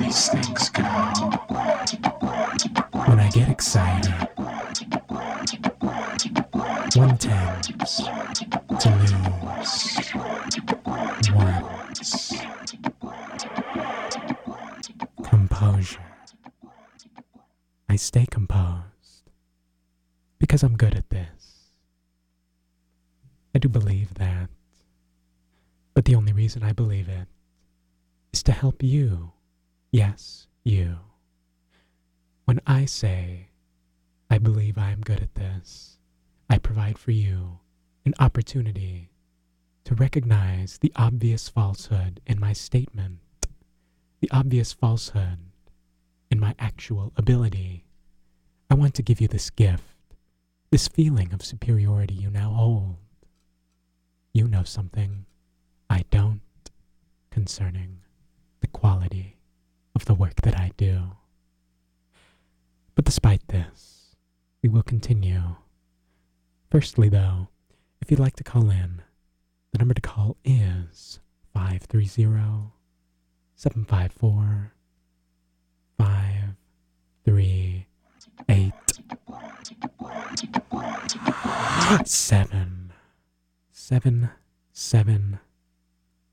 these things go. When I get excited, one tends to lose one's composure. I stay composed because I'm good at this. I do believe that, but the only reason I believe it is to help you. Yes, you. When I say, I believe I am good at this, I provide for you an opportunity to recognize the obvious falsehood in my statement, the obvious falsehood in my actual ability. I want to give you this gift, this feeling of superiority you now hold. You know something I don't concerning the quality of the work that I do. But despite this, we will continue. Firstly, though, if you'd like to call in, the number to call is 530-754-5387.